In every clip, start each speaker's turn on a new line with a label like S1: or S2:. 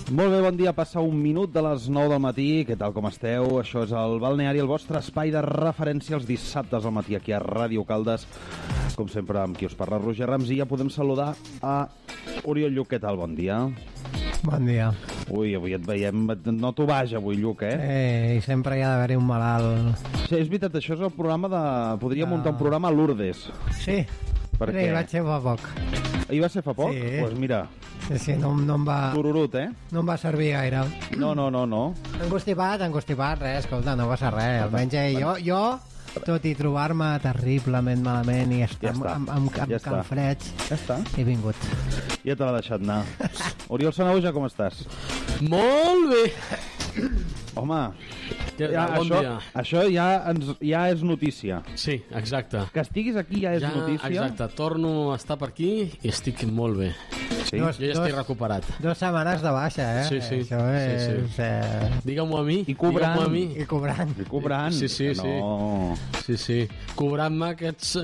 S1: Molt bé, bon dia. Passa un minut de les 9 del matí. Què tal, com esteu? Això és el Balneari, el vostre espai de referència els dissabtes al matí aquí a Ràdio Caldes. Com sempre, amb qui us parla, Roger Rams, i ja podem saludar a Oriol Lluc. Què tal? Bon dia.
S2: Bon dia.
S1: Ui, avui et veiem... No t'ho vaja, avui, Lluc,
S2: I sempre hi ha d'haver-hi un malalt.
S1: Sí, és veritat, això és el programa de... Podria muntar un programa a Lourdes.
S2: Sí,
S1: Per
S2: hi
S1: què?
S2: vaig ser fa poc.
S1: Hi va ser fa poc?
S2: Sí.
S1: Doncs pues mira,
S2: Sí, no em va...
S1: tururut,
S2: No em va servir gaire.
S1: No.
S2: Encostipat, res, escolta, no passa res. Almenys jo, tot i trobar-me terriblement malament i estar amb calfreds,
S1: Ja està.
S2: he vingut.
S1: Ja te l'ha deixat anar. Oriol Sanauja, com estàs?
S3: Molt bé!
S1: Home,
S3: Bon dia.
S1: això ja és notícia.
S3: Sí, exacte.
S1: Que estiguis aquí ja és notícia.
S3: Exacte, torno a estar per aquí i estic molt bé.
S1: Sí?
S2: Dos-
S3: Jo ja estic recuperat.
S2: 2 setmanes de baixa,
S3: Sí.
S2: Això és...
S3: Sí. Digue'm-ho a mi.
S1: I cobrant.
S3: Digue'm-ho a mi.
S2: I cobrant.
S1: I cobrant.
S3: Sí,
S1: que no.
S3: Sí. Cobrant-me aquests...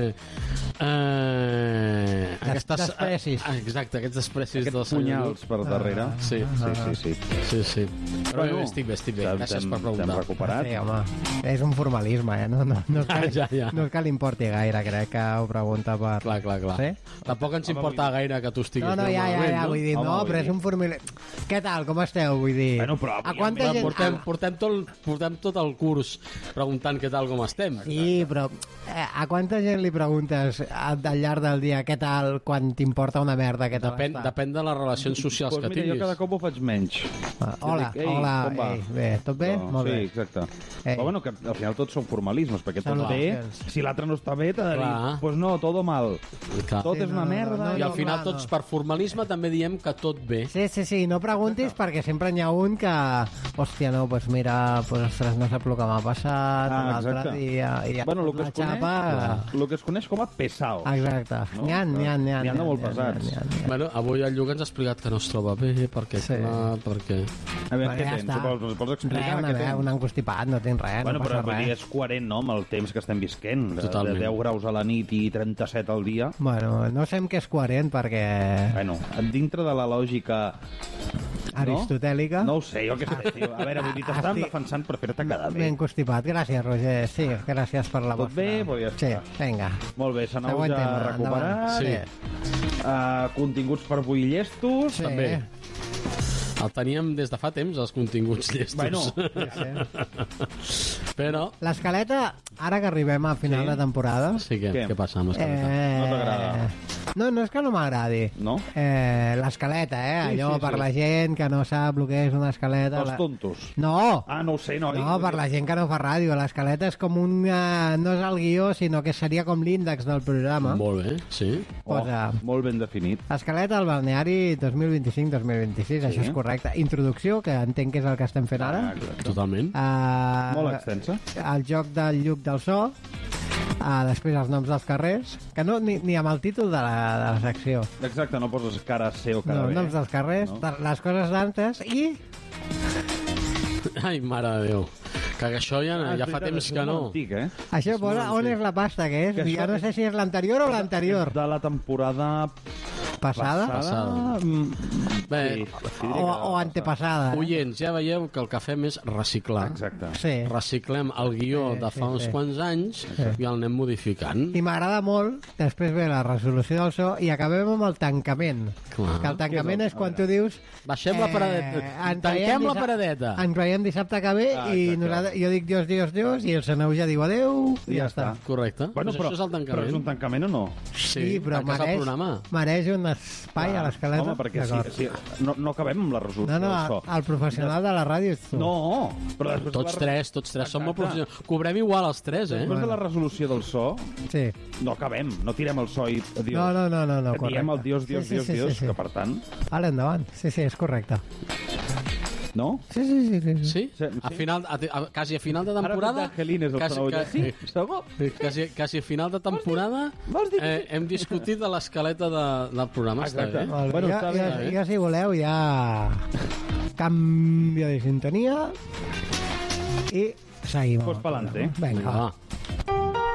S2: Desprecis.
S3: Exacte, aquests desprecis del
S1: Aquests
S3: senyor
S1: punyals per darrere.
S3: Sí.
S1: Sí.
S3: Però bé, estic bé. Gràcies per
S1: T'hem
S3: preguntar.
S1: recuperat.
S2: Sí, home, és un formalisme, No és que,
S3: Ja.
S2: no és que li importi gaire, crec que ho pregunta per...
S3: Clar.
S2: Sí?
S3: Tampoc ens importa gaire que tu estiguis
S2: No,
S3: bé o
S2: ja,
S3: malament, no?
S2: vull dir,
S1: Home,
S2: no,
S1: vull
S2: però és
S1: dir.
S2: un formalisme... Què tal, com esteu, vull dir?
S1: Bueno, però
S2: a quanta
S1: ja
S2: gent...
S3: Portem tot el curs preguntant què tal com estem.
S2: Sí, però a quanta gent li preguntes al llarg del dia què tal quan t'importa una merda què tal està?
S3: Depèn de les relacions socials
S1: Pues
S3: que
S1: mira, jo
S3: tinguis.
S1: cada cop ho faig menys.
S2: Hola,
S1: Jo dic,
S2: hola,
S1: com va?
S2: bé, tot bé?
S1: No,
S2: Molt
S1: sí,
S2: bé.
S1: exacte.
S2: Ei.
S1: Però bueno, que al final tots són formalismes, perquè tot
S2: Salutacions.
S1: bé, si l'altre no està bé, t'ha de dir,
S3: Clar.
S1: pues no, todo mal.
S3: Clar.
S1: Tot
S2: Sí,
S1: és una
S2: no,
S1: merda.
S2: no,
S3: I al final
S2: no.
S3: tots per formalisme també diem que tot bé.
S2: Sí, no preguntis perquè sempre n'hi ha un que hòstia, no, doncs mira, ostres, no sap el que m'ha passat l'altre
S1: exacte.
S2: dia i
S1: Bueno, el que
S2: la
S1: es coneix,
S2: xapa...
S1: el que es coneix com a pesao.
S2: Exacte.
S1: No?
S2: N'hi ha
S1: N'hi ha de molt pesats.
S3: Bueno, avui el Lluc ens ha explicat que no es troba bé, perquè...
S2: Sí.
S3: perquè...
S1: A veure,
S2: Bueno,
S1: què
S2: ja
S1: tens?
S2: està.
S1: Pots explicar què tens?
S2: Un encostipat, no tinc res,
S1: Bueno,
S2: no
S1: però
S2: passa
S1: vull dir,
S2: res.
S1: és coherent, no?, amb el temps que estem visquent. De
S3: Totalment.
S1: 10 graus a la nit i 37 al dia.
S2: Bueno, no sé què és coherent perquè
S1: Bueno, dintre de la lògica...
S2: aristotèlica...
S1: No ho sé, jo què sé, tio. A veure, vull dir, t'estàvem
S2: Estic-
S1: defensant per fer-te quedar
S2: M'he
S1: bé.
S2: encostipat. Gràcies, Roger. Sí, gràcies per la
S1: Tot
S2: vostra...
S1: bé? Pues ja
S2: Sí,
S1: està.
S2: vinga.
S1: Molt bé, s'anau
S2: Següent
S1: ja
S2: tema,
S1: recuperat.
S2: endavant.
S3: Sí.
S1: Continguts per avui llestos.
S2: Sí.
S3: També. El teníem des de fa temps, els continguts llestos.
S1: Bueno,
S3: Però...
S2: L'escaleta, ara que arribem a final
S1: Sí.
S2: de temporada...
S3: Sí, què
S1: Què?
S3: passa amb l'escaleta?
S1: No t'agrada?
S2: No és que no m'agradi.
S1: No?
S2: L'escaleta,
S1: Sí,
S2: allò
S1: sí,
S2: per
S1: sí.
S2: la gent que no sap el que és una escaleta.
S1: Els tontos.
S2: No!
S1: Ah, no ho sé, no.
S2: No, per la gent que no fa ràdio. L'escaleta és com un... no és el guió, sinó que seria com l'índex del programa.
S3: Molt bé, sí.
S2: Posa...
S1: Molt ben definit.
S2: Escaleta al balneari 2025-2026, això és correcte. Introducció, que entenc que és el que estem fent ara.
S1: exacte.
S3: Totalment.
S1: Molt extensa.
S2: El joc del Lluc del So, després els noms dels carrers, que no, ni amb el títol de la secció.
S1: Exacte, no poses cara C o cara
S2: No,
S1: B.
S2: noms dels carrers,
S1: No.
S2: les coses d'antes i...
S3: Ai, mare de Déu. Que això ja fa temps que no.
S1: Antic, eh?
S2: Això posa on és la pasta, que és?
S1: Que
S2: Ja
S1: això-
S2: no sé si és l'anterior o l'anterior.
S1: De la temporada
S2: Passada?
S3: Passada. Bé,
S2: O antepassada.
S3: oients, ja veieu que el que fem és reciclar.
S1: Exacte.
S2: Sí.
S3: Reciclem el guió
S2: Sí,
S3: de fa
S2: sí,
S3: uns
S2: sí.
S3: quants anys i el anem modificant.
S2: I m'agrada molt, després ve la resolució del so i acabem amb el tancament.
S3: Clar.
S2: Que el tancament
S1: Què és
S2: és quan
S1: a
S2: tu dius...
S3: Baixem la paradeta.
S2: ens
S3: Tanquem
S2: veiem
S3: la
S2: dissabte-
S3: paradeta.
S2: Ens veiem dissabte que ve i
S1: exacte.
S2: nosaltres, jo dic Dios i el Seneu ja diu adeu i ja està.
S3: Correcte.
S1: Bueno,
S3: Doncs això és el
S1: però
S3: tancament.
S1: és un tancament o no?
S2: Sí, però
S3: tanques el programa.
S2: mereix un espai a l'escaleta.
S1: Home, perquè
S2: D'acord.
S1: si no acabem amb la resolució
S2: No,
S1: del so.
S2: el professional de la ràdio ets tu.
S1: No, però després
S3: Tots tres som molt
S1: Exacte.
S3: professionals. Cobrem igual els tres, eh?
S1: Després de la resolució del so,
S2: Sí.
S1: no acabem, no tirem el so i adiós.
S2: No,
S1: Que diem el
S2: correcte.
S1: Dios,
S2: Sí.
S1: que per tant...
S2: Vale, endavant. Sí, és correcte.
S1: No?
S2: Sí.
S3: Sí?
S1: Sí, sí.
S3: Quasi a final de temporada...
S1: Ara Angelines el Sanaüja. Sí, segur?
S3: Quasi a final de temporada
S1: Vols dir que
S3: hem discutit de l'escaleta del programa. Està
S1: Exacte.
S3: bé?
S2: Molt bé.
S1: Bueno,
S2: ja,
S1: està bé,
S2: ja,
S3: eh?
S2: ja, si voleu, ja... Canvio de sintonia i seguim.
S1: Pues pa'lante.
S2: Vinga,
S3: Va.
S2: va.